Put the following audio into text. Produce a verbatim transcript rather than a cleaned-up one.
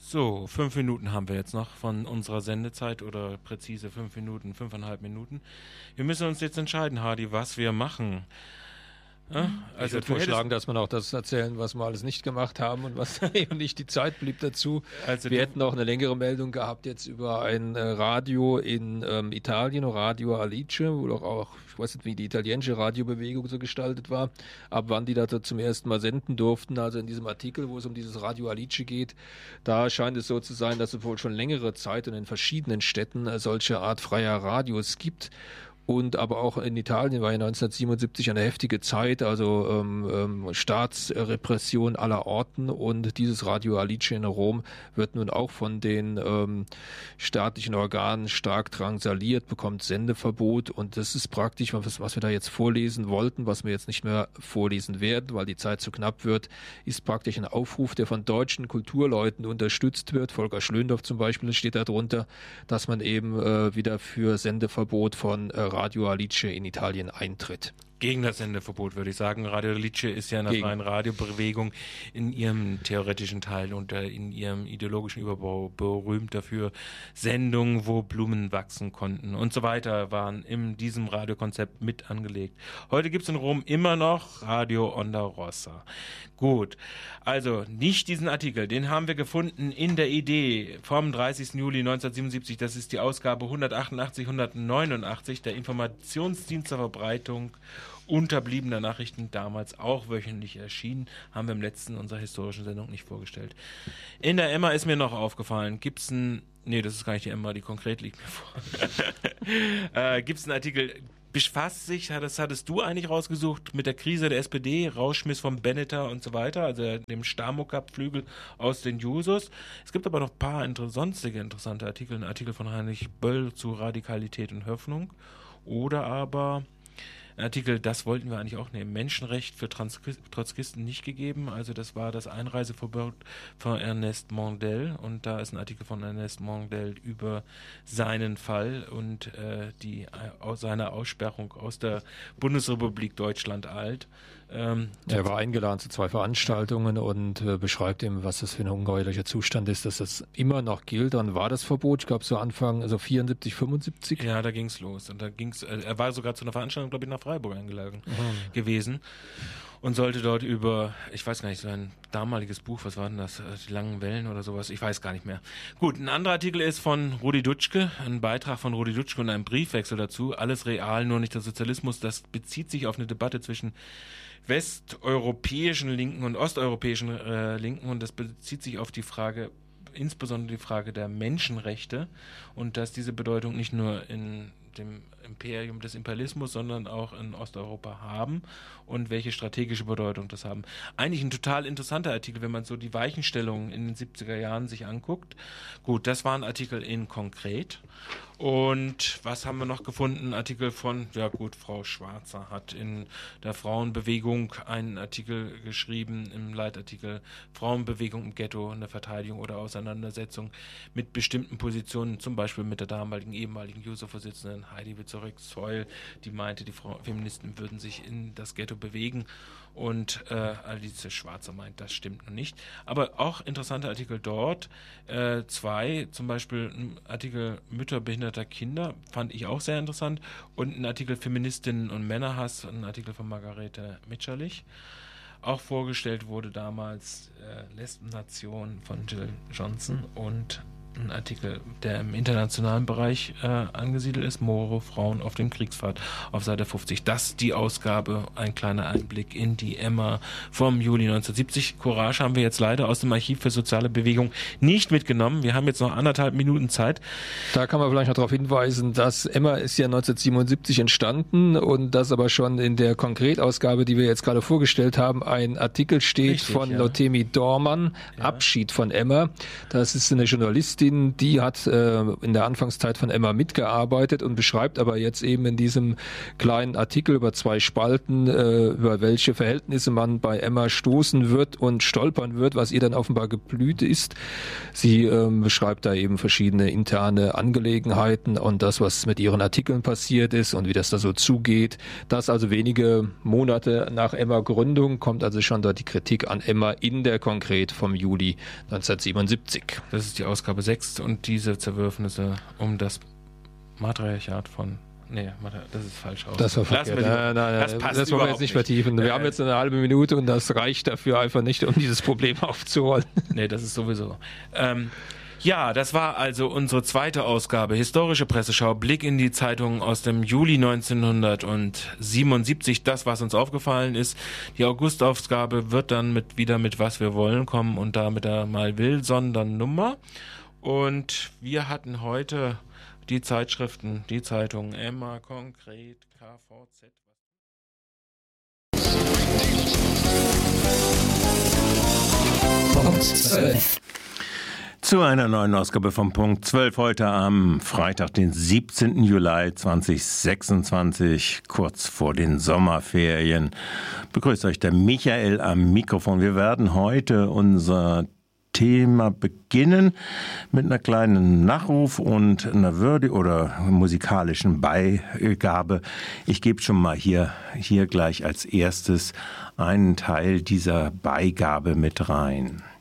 So, fünf Minuten haben wir jetzt noch von unserer Sendezeit oder präzise fünf Minuten, fünfeinhalb Minuten. Wir müssen uns jetzt entscheiden, Hardy, was wir machen. Ja, also ich würde vorschlagen, dass man auch das erzählen, was wir alles nicht gemacht haben und was eben nicht die Zeit blieb dazu. Also wir hätten auch eine längere Meldung gehabt jetzt über ein äh, Radio in ähm, Italien, Radio Alice, wo doch auch, ich weiß nicht, wie die italienische Radiobewegung so gestaltet war, ab wann die da zum ersten Mal senden durften. Also in diesem Artikel, wo es um dieses Radio Alice geht, da scheint es so zu sein, dass es wohl schon längere Zeit und in verschiedenen Städten äh, solche Art freier Radios gibt. Und aber auch in Italien war ja neunzehnhundertsiebenundsiebzig eine heftige Zeit, also ähm, ähm, Staatsrepression aller Orten, und dieses Radio Alice in Rom wird nun auch von den ähm, staatlichen Organen stark drangsaliert, bekommt Sendeverbot, und das ist praktisch, was, was wir da jetzt vorlesen wollten, was wir jetzt nicht mehr vorlesen werden, weil die Zeit zu knapp wird, ist praktisch ein Aufruf, der von deutschen Kulturleuten unterstützt wird. Volker Schlöndorff zum Beispiel steht da drunter, dass man eben äh, wieder für Sendeverbot von äh, Radio Alice in Italien eintritt. Gegen das Sendeverbot, würde ich sagen. Radio Alice ist ja in der Gegen. freien Radiobewegung in ihrem theoretischen Teil und in ihrem ideologischen Überbau berühmt dafür. Sendungen, wo Blumen wachsen konnten und so weiter, waren in diesem Radiokonzept mit angelegt. Heute gibt es in Rom immer noch Radio Onda Rossa. Gut, also nicht diesen Artikel, den haben wir gefunden in der Idee vom dreißigsten Juli neunzehnhundertsiebenundsiebzig. Das ist die Ausgabe hundertachtundachtzig, hundertneunundachtzig der Informationsdienst zur Verbreitung unterbliebener Nachrichten, damals auch wöchentlich erschienen, haben wir im letzten unserer historischen Sendung nicht vorgestellt. In der Emma ist mir noch aufgefallen, gibt's ein, nee, das ist gar nicht die Emma, die konkret liegt mir vor, äh, gibt's einen Artikel, befasst sich, das hattest du eigentlich rausgesucht, mit der Krise der S P D, Rauschmiss von Benneter und so weiter, also dem Stamokap-Flügel aus den Jusos. Es gibt aber noch ein paar inter- sonstige interessante Artikel, ein Artikel von Heinrich Böll zu Radikalität und Hoffnung, oder aber Artikel, das wollten wir eigentlich auch nehmen. Menschenrecht für Trotzkisten nicht gegeben. Also das war das Einreiseverbot von Ernest Mandel. Und da ist ein Artikel von Ernest Mandel über seinen Fall und äh, die aus seiner Aussperrung aus der Bundesrepublik Deutschland alt. Ähm, er war eingeladen zu zwei Veranstaltungen und äh, beschreibt eben, was das für ein ungeheuerlicher Zustand ist, dass das immer noch gilt. Dann war das Verbot, ich glaube so Anfang, also vierundsiebzig, fünfundsiebzig. Ja, da ging's los. Und da ging's, äh, er war sogar zu einer Veranstaltung, glaube ich, nach Freiburg eingeladen mhm. gewesen und sollte dort über, ich weiß gar nicht, so ein damaliges Buch, was war denn das, die langen Wellen oder sowas, ich weiß gar nicht mehr. Gut, ein anderer Artikel ist von Rudi Dutschke, ein Beitrag von Rudi Dutschke und ein Briefwechsel dazu, alles real, nur nicht der Sozialismus, das bezieht sich auf eine Debatte zwischen westeuropäischen Linken und osteuropäischen äh, Linken, und das bezieht sich auf die Frage, insbesondere die Frage der Menschenrechte, und dass diese Bedeutung nicht nur in dem Imperium des Imperialismus, sondern auch in Osteuropa haben und welche strategische Bedeutung das haben. Eigentlich ein total interessanter Artikel, wenn man so die Weichenstellungen in den siebziger Jahren sich anguckt. Gut, das war ein Artikel in konkret. Und was haben wir noch gefunden? Ein Artikel von, ja gut, Frau Schwarzer hat in der Frauenbewegung einen Artikel geschrieben, im Leitartikel Frauenbewegung im Ghetto, in der Verteidigung oder Auseinandersetzung mit bestimmten Positionen, zum Beispiel mit der damaligen ehemaligen Juso-Vorsitzenden Heidi Witzorek-Zeul, die meinte, die Frau- Feministen würden sich in das Ghetto bewegen, und äh, Alice Schwarzer meint, das stimmt noch nicht. Aber auch interessanter Artikel dort, äh, zwei, zum Beispiel ein Artikel Mütter behinderter Kinder, fand ich auch sehr interessant, und ein Artikel Feministinnen und Männerhass, ein Artikel von Margarete Mitscherlich. Auch vorgestellt wurde damals äh, Lesbennation von Jill Johnson und ein Artikel, der im internationalen Bereich äh, angesiedelt ist, Moro, Frauen auf dem Kriegsfahrt, auf Seite fünfzig. Das die Ausgabe, ein kleiner Einblick in die Emma vom Juli neunzehnhundertsiebzig. Courage haben wir jetzt leider aus dem Archiv für soziale Bewegung nicht mitgenommen. Wir haben jetzt noch anderthalb Minuten Zeit. Da kann man vielleicht noch darauf hinweisen, dass Emma ist ja neunzehnhundertsiebenundsiebzig entstanden und dass aber schon in der Konkretausgabe, die wir jetzt gerade vorgestellt haben, ein Artikel steht Richtig, von ja. Lotemi Dormann, ja. Abschied von Emma. Das ist eine Journalistin, Journalistin, die hat äh, in der Anfangszeit von Emma mitgearbeitet und beschreibt aber jetzt eben in diesem kleinen Artikel über zwei Spalten, äh, über welche Verhältnisse man bei Emma stoßen wird und stolpern wird, was ihr dann offenbar geblüht ist. Sie ähm, beschreibt da eben verschiedene interne Angelegenheiten und das, was mit ihren Artikeln passiert ist und wie das da so zugeht. Das also wenige Monate nach Emma Gründung kommt also schon dort die Kritik an Emma in der Konkret vom Juli neunzehnhundertsiebenundsiebzig. Das ist die Ausgabe sechs und diese Zerwürfnisse um das Matriarchat von... Nee, das ist falsch aus. Das war verkehrt. Nein, nein, nein, das passt das wollen wir jetzt nicht vertiefen. Wir äh, haben jetzt eine halbe Minute und das reicht dafür einfach nicht, um dieses Problem aufzurollen. Nee, das ist sowieso. Ähm, ja, das war also unsere zweite Ausgabe. Historische Presseschau, Blick in die Zeitungen aus dem Juli neunzehnhundertsiebenundsiebzig. Das, was uns aufgefallen ist. Die Augustausgabe wird dann mit, wieder mit Was wir wollen kommen und da mit der Mal will Sondernummer. Und wir hatten heute die Zeitschriften, die Zeitungen Emma, Konkret, K V Z. Punkt zwölf. Zu einer neuen Ausgabe von Punkt zwölf, heute am Freitag, den siebzehnten Juli zweitausendsechsundzwanzig, kurz vor den Sommerferien. Begrüßt euch der Michael am Mikrofon. Wir werden heute unser Thema beginnen mit einer kleinen Nachruf und einer Würde oder musikalischen Beigabe. Ich gebe schon mal hier, hier gleich als erstes einen Teil dieser Beigabe mit rein.